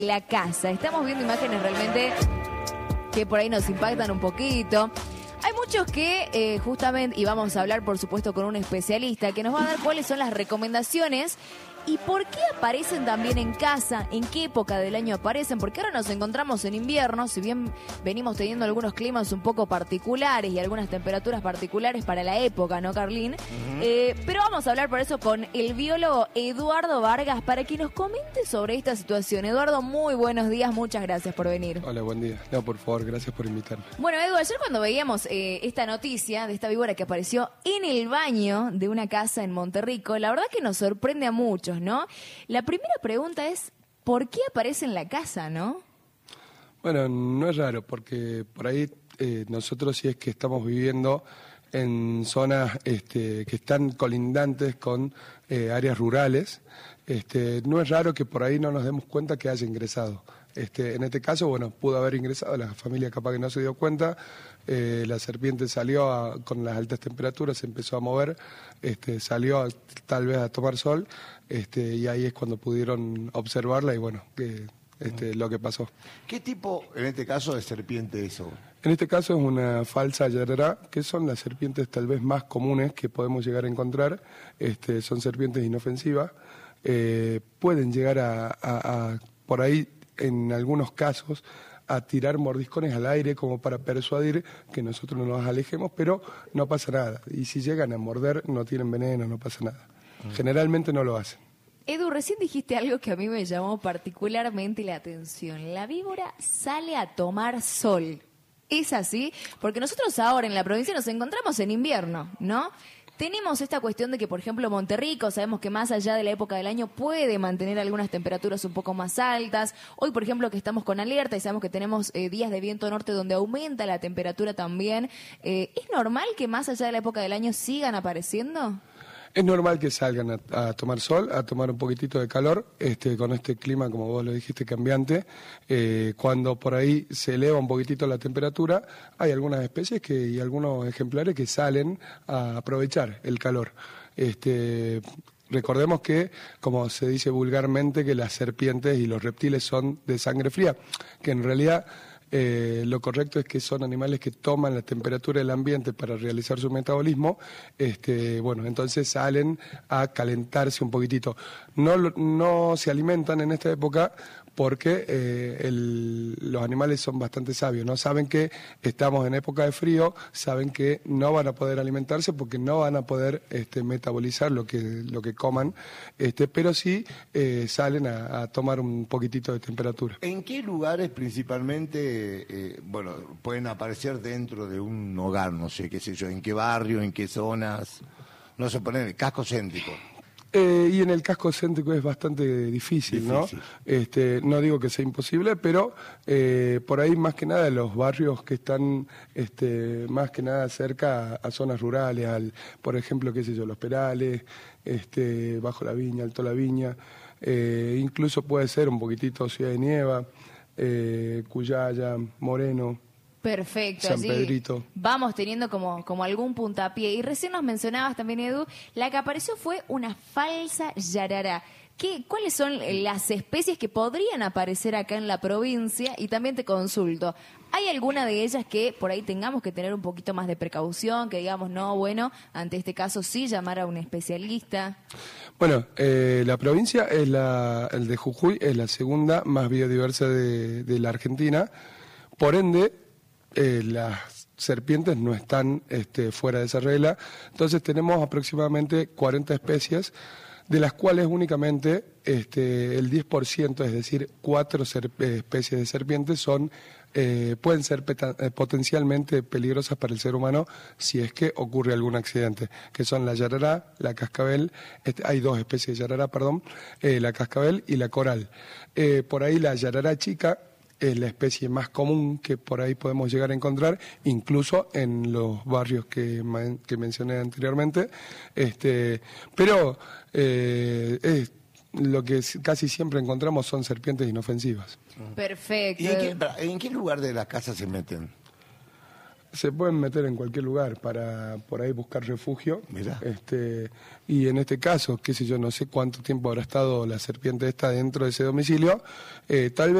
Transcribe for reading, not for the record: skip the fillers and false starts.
la casa. Estamos viendo imágenes realmente que por ahí nos impactan un poquito. Hay muchos que justamente, y vamos a hablar por supuesto con un especialista que nos va a dar cuáles son las recomendaciones y por qué aparecen también en casa, en qué época del año aparecen, porque ahora nos encontramos en invierno, si bien venimos teniendo algunos climas un poco particulares y algunas temperaturas particulares para la época, ¿no, Carlín? Pero vamos a hablar por eso con el biólogo Eduardo Vargas para que nos comente sobre esta situación. Eduardo, muy buenos días, muchas gracias por venir. Hola, buen día. No, por favor, gracias por invitarme. Bueno, Edu, ayer cuando veíamos esta noticia de esta víbora que apareció en el baño de una casa en Monterrico, la verdad que nos sorprende a muchos, ¿no? La primera pregunta es, ¿por qué aparece en la casa, no? Bueno, no es raro, porque por ahí nosotros sí es que estamos viviendo en zonas que están colindantes con áreas rurales. No es raro que por ahí no nos demos cuenta que haya ingresado. En este caso, bueno, pudo haber ingresado, la familia capaz que no se dio cuenta, la serpiente salió con las altas temperaturas, se empezó a mover, salió tal vez a tomar sol, y ahí es cuando pudieron observarla y bueno, lo que pasó. ¿Qué tipo, en este caso, de serpiente es eso? En este caso es una falsa yarará, que son las serpientes tal vez más comunes que podemos llegar a encontrar. Son serpientes inofensivas, pueden llegar a por ahí, en algunos casos, a tirar mordiscones al aire como para persuadir que nosotros no nos alejemos, pero no pasa nada. Y si llegan a morder, no tienen veneno, no pasa nada. Generalmente no lo hacen. Edu, recién dijiste algo que a mí me llamó particularmente la atención. La víbora sale a tomar sol. ¿Es así? Porque nosotros ahora en la provincia nos encontramos en invierno, ¿no? Tenemos esta cuestión de que, por ejemplo, Monterrico, sabemos que más allá de la época del año puede mantener algunas temperaturas un poco más altas. Hoy, por ejemplo, que estamos con alerta y sabemos que tenemos días de viento norte donde aumenta la temperatura también. ¿Es normal que más allá de la época del año sigan apareciendo? Es normal que salgan a tomar sol, a tomar un poquitito de calor, con este clima, como vos lo dijiste, cambiante. Cuando por ahí se eleva un poquitito la temperatura, hay algunas especies y algunos ejemplares que salen a aprovechar el calor. Recordemos que, como se dice vulgarmente, que las serpientes y los reptiles son de sangre fría, que en realidad lo correcto es que son animales que toman la temperatura del ambiente para realizar su metabolismo, bueno, entonces salen a calentarse un poquitito. No se alimentan en esta época porque los animales son bastante sabios, ¿no? Saben que estamos en época de frío, saben que no van a poder alimentarse porque no van a poder metabolizar lo que coman, pero sí salen a tomar un poquitito de temperatura. ¿En qué lugares principalmente, pueden aparecer dentro de un hogar? No sé, qué sé yo, ¿en qué barrio, en qué zonas? No sé, poner el casco céntrico. Y en el casco céntrico es bastante difícil, ¿no? No digo que sea imposible, pero por ahí más que nada los barrios que están más que nada cerca a zonas rurales, por ejemplo, qué sé yo, Los Perales, Bajo la Viña, Alto la Viña, incluso puede ser un poquitito Ciudad de Nieva, Cuyaya, Moreno. Perfecto, San así Pedrito. Vamos teniendo como algún puntapié. Y recién nos mencionabas también, Edu, la que apareció fue una falsa yarará. ¿Cuáles son las especies que podrían aparecer acá en la provincia? Y también te consulto, ¿hay alguna de ellas que por ahí tengamos que tener un poquito más de precaución? Que digamos, no, bueno, ante este caso sí llamar a un especialista. Bueno, la provincia es el de Jujuy es la segunda más biodiversa de la Argentina. Por ende, las serpientes no están fuera de esa regla. Entonces tenemos aproximadamente 40 especies, de las cuales únicamente el 10%, es decir, 4 especies de serpientes pueden ser potencialmente peligrosas para el ser humano si es que ocurre algún accidente, que son la yarará, la cascabel, hay 2 especies de yarará, perdón, la cascabel y la coral. Por ahí la yarará chica es la especie más común que por ahí podemos llegar a encontrar, incluso en los barrios que mencioné anteriormente, pero lo que casi siempre encontramos son serpientes inofensivas. Perfecto. ¿Y en qué lugar de la casa se meten? se pueden meter en cualquier lugar para por ahí buscar refugio. Mirá. Y en este caso, qué sé yo, no sé cuánto tiempo habrá estado la serpiente esta dentro de ese domicilio, tal vez